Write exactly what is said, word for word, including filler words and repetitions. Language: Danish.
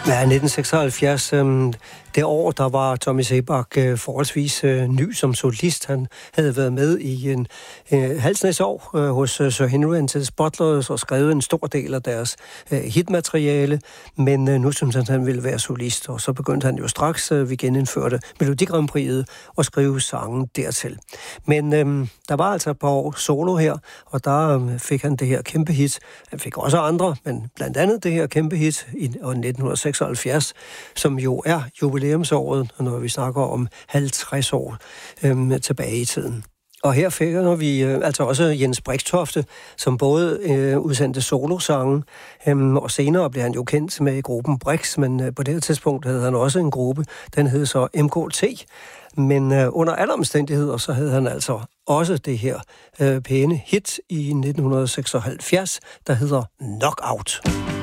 Ja, nitten seksoghalvfjerds, øh, det år, der var Tommy Sebak øh, forholdsvis øh, ny som solist. Han havde været med i en øh, halvsnæs år øh, hos øh, Sir Henry and the Butlers og skrevet en stor del af deres øh, hitmateriale, men øh, nu synes han, at han ville være solist, og så begyndte han jo straks, øh, vi genindførte Melodi Grand Prix'et, og skrive sangen dertil. Men øh, der var altså et par år solo her, og der øh, fik han det her kæmpe hit. Han fik også andre, men blandt andet det her kæmpe hit i nitten seksoghalvfjerds, som jo er jubilæumsåret, når vi snakker om halvtreds år øhm, tilbage i tiden. Og her fik vi øh, altså også Jens Brixtofte, som både øh, udsendte solosange, øhm, og senere blev han jo kendt med gruppen Brix, men øh, på det her tidspunkt havde han også en gruppe, den hed så M K T. Men øh, under alle omstændigheder, så havde han altså også det her øh, pæne hit i nitten seksoghalvfjerds, der hedder Knockout.